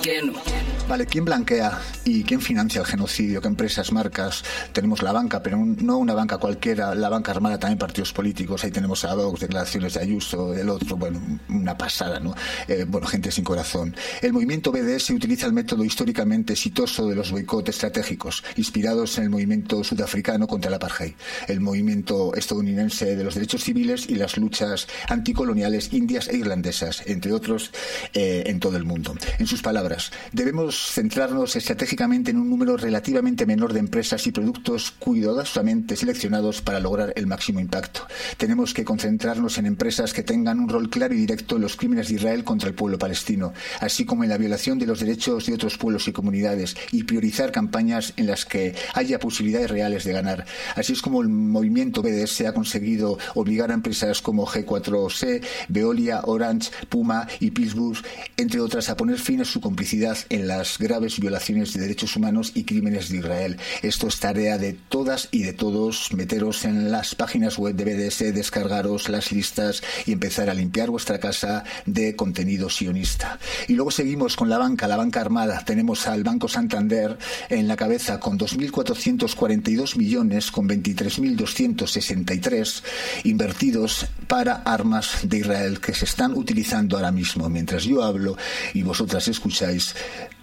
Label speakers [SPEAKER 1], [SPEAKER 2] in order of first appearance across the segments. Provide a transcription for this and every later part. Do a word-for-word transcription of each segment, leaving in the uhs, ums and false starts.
[SPEAKER 1] lleno.
[SPEAKER 2] Vale, ¿quién blanquea y quién financia el genocidio? ¿Qué empresas, marcas? Tenemos la banca, pero un, no una banca cualquiera, la banca armada, también partidos políticos. Ahí tenemos a Vox, declaraciones de Ayuso, el otro, bueno, una pasada, ¿no? Eh, bueno, gente sin corazón. El movimiento B D S utiliza el método históricamente exitoso de los boicot estratégicos, inspirados en el movimiento sudafricano contra el apartheid, el movimiento estadounidense de los derechos civiles y las luchas anticoloniales indias e irlandesas, entre otros, eh, en todo el mundo. En sus palabras, debemos centrarnos estratégicamente en un número relativamente menor de empresas y productos cuidadosamente seleccionados para lograr el máximo impacto. Tenemos que concentrarnos en empresas que tengan un rol claro y directo en los crímenes de Israel contra el pueblo palestino, así como en la violación de los derechos de otros pueblos y comunidades, y priorizar campañas en las que haya posibilidades reales de ganar. Así es como el movimiento B D S ha conseguido obligar a empresas como G cuatro C, Veolia, Orange, Puma y Pittsburgh, entre otras, a poner fin a su complicidad en las graves violaciones de derechos humanos y crímenes de Israel. Esto es tarea de todas y de todos. Meteros en las páginas web de B D S, descargaros las listas y empezar a limpiar vuestra casa de contenido sionista. Y luego seguimos con la banca, la banca armada. Tenemos al Banco Santander en la cabeza con dos mil cuatrocientos cuarenta y dos millones con veintitrés mil doscientos sesenta y tres invertidos para armas de Israel que se están utilizando ahora mismo, mientras yo hablo y vosotras escucháis,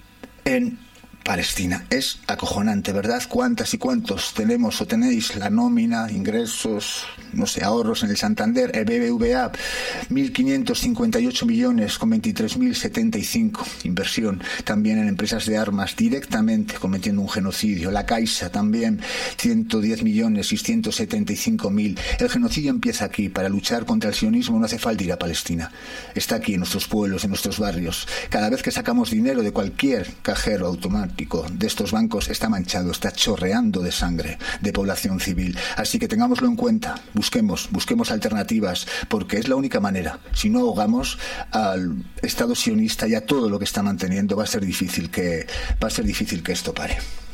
[SPEAKER 2] en Palestina. Es acojonante, ¿verdad? ¿Cuántas y cuántos tenemos o tenéis la nómina, ingresos, no sé, ahorros en el Santander, el B B V A, mil quinientos cincuenta y ocho millones con veintitrés mil setenta y cinco, inversión también en empresas de armas directamente cometiendo un genocidio. La Caixa también, ciento diez millones seiscientos setenta y cinco mil. El genocidio empieza aquí. Para luchar contra el sionismo no hace falta ir a Palestina. Está aquí en nuestros pueblos, en nuestros barrios. Cada vez que sacamos dinero de cualquier cajero automático de estos bancos está manchado, está chorreando de sangre de población civil. Así que tengámoslo en cuenta, busquemos, busquemos alternativas, porque es la única manera. Si no ahogamos al Estado sionista y a todo lo que está manteniendo, va a ser difícil que, va a ser difícil que esto pare.